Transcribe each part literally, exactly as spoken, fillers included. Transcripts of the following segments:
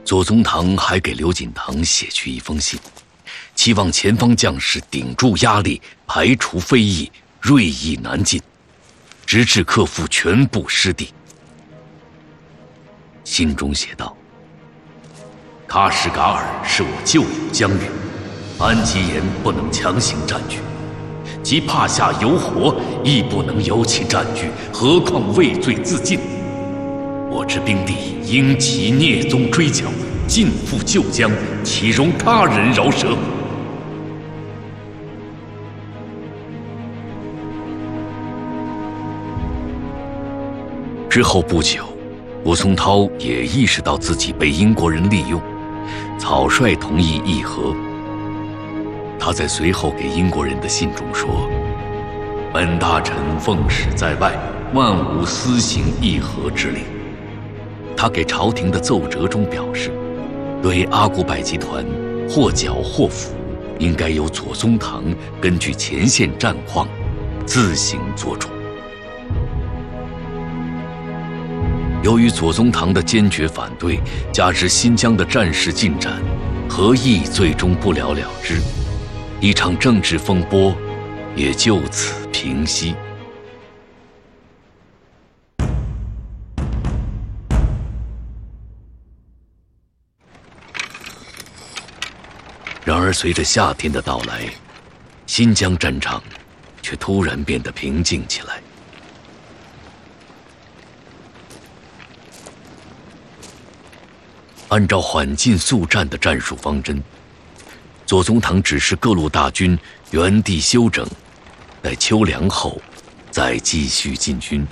左宗棠还给刘锦堂写去一封信，期望前方将士顶住压力，排除非议，锐意南进，直至克服全部失地。信中写道：喀什噶尔是我旧有疆域，安吉延不能强行占据，即帕夏游活亦不能由其占据，何况畏罪自尽。我之兵力因其聂宗追剿，尽复旧疆，岂容他人饶舌？之后不久，吴松涛也意识到自己被英国人利用，草率同意议和。他在随后给英国人的信中说：本大臣奉使在外，万无私行议和之理。他给朝廷的奏折中表示，对阿古柏集团或剿或抚，应该由左宗棠根据前线战况自行做主。由于左宗棠的坚决反对，加之新疆的战事进展，和议最终不了了之，一场政治风波也就此平息。然而，随着夏天的到来，新疆战场却突然变得平静起来。按照缓进速战的战术方针，左宗棠指示各路大军原地休整，待秋凉后再继续进军。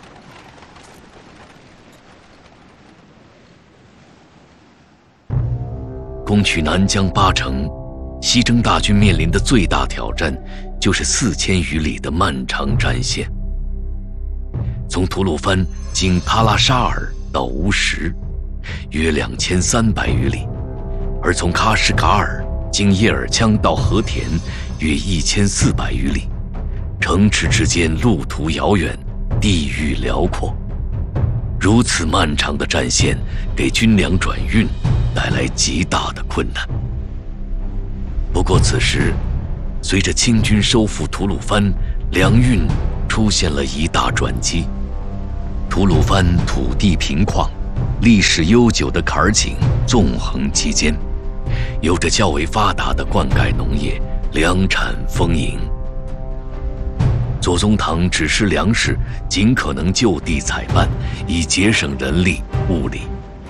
攻取南疆八城，西征大军面临的最大挑战就是四千余里的漫长战线。从吐鲁番经喀拉沙尔到乌什，约两千三百余里，而从喀什噶尔经叶尔羌到和田，约一千四百余里，城池之间路途遥远，地域辽阔。如此漫长的战线，给军粮转运带来极大的困难。不过此时，随着清军收复吐鲁番，粮运出现了一大转机。吐鲁番土地平旷，历史悠久的坎儿井纵横其间，有着较为发达的灌溉农业，粮产丰盈。左宗棠指示粮食尽可能就地采办，以节省人力物力。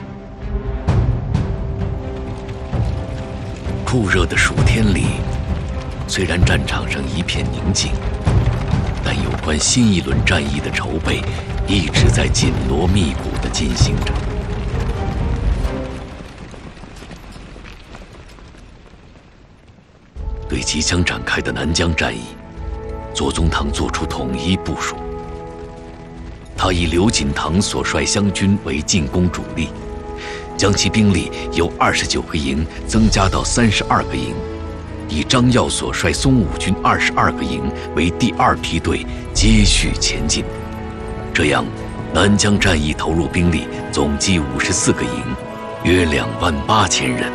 酷热的暑天里，虽然战场上一片宁静，但有关新一轮战役的筹备一直在紧锣密鼓地进行着。对即将展开的南疆战役，左宗棠作出统一部署。他以刘锦堂所率湘军为进攻主力，将其兵力由二十九个营增加到三十二个营，以张耀所率松武军二十二个营为第二梯队接续前进。这样，南疆战役投入兵力总计五十四个营，约两万八千人。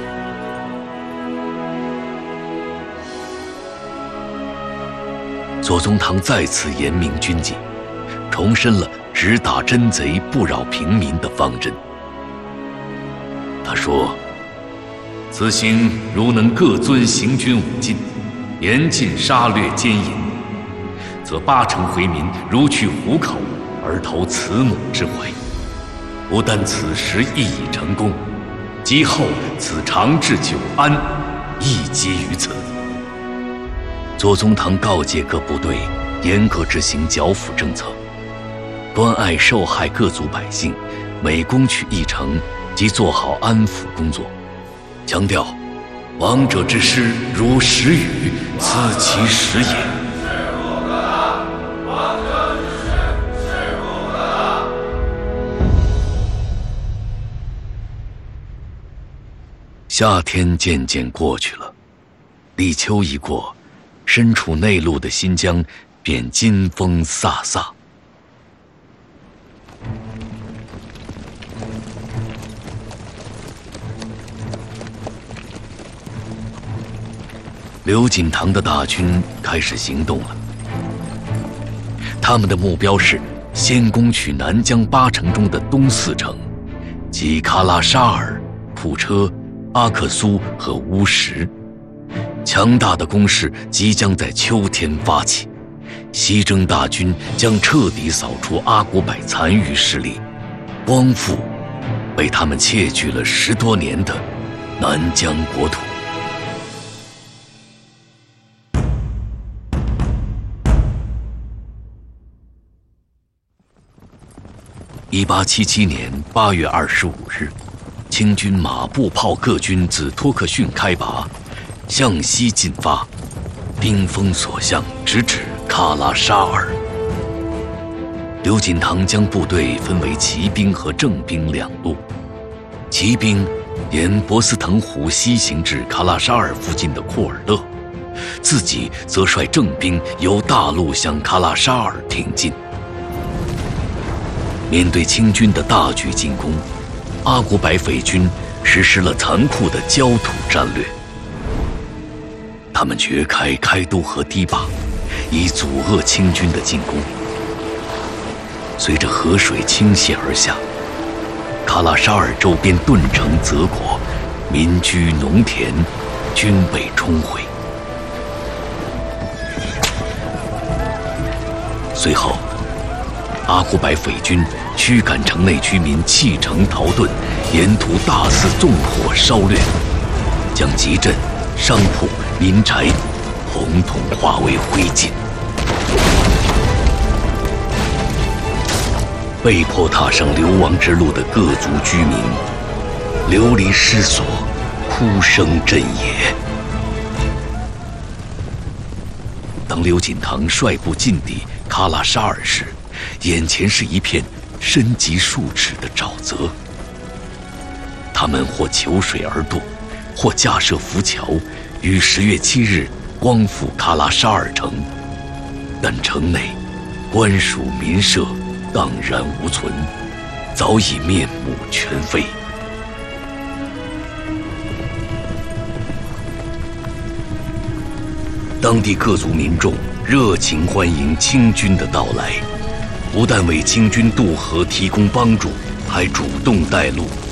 左宗棠再次严明军纪，重申了只打真贼不扰平民的方针。他说：此行如能各遵行军武禁，严禁杀掠奸淫，则八成回民如去虎口而投慈母之怀。不但此时亦已成功，今后此长治久安亦基于此。左宗棠告诫各部队严格执行剿抚政策，关爱受害各族百姓，每攻取一城即做好安抚工作，强调亡者之师如石雨，此其实也。夏天渐渐过去了，立秋一过，身处内陆的新疆便金风飒飒。 刘锦堂的大军开始行动了。他们的目标是先攻取南疆八城中的东四城，即喀拉沙尔、普车、阿克苏和乌什。强大的攻势即将在秋天发起，西征大军将彻底扫除阿古柏残余势力，光复被他们窃据了十多年的南疆国土。一八七七年八月二十五日，清军马步炮各军自托克逊开拔，向西进发，兵锋所向，直指喀拉沙尔。刘锦堂将部队分为骑兵和正兵两路，骑兵沿博斯腾湖西行至喀拉沙尔附近的库尔勒，自己则率正兵由大路向喀拉沙尔挺进。面对清军的大举进攻，阿古柏匪军实施了残酷的焦土战略。他们掘开开都河堤坝，以阻遏清军的进攻。随着河水倾泻而下，喀拉沙尔周边顿成泽国，民居农田均被冲毁。随后，阿古柏匪军驱赶城内居民弃城逃遁，沿途大肆纵火烧掠，将集镇、商铺、民宅统统化为灰烬。被迫踏上流亡之路的各族居民流离失所，哭声震野。当刘锦堂率部进抵喀拉沙尔时，眼前是一片深及数尺的沼泽。他们或求水而渡，或架设浮桥，于十月七日光复喀拉沙尔城。但城内官署民舍荡然无存，早已面目全非。当地各族民众热情欢迎清军的到来，不但为清军渡河提供帮助，还主动带路，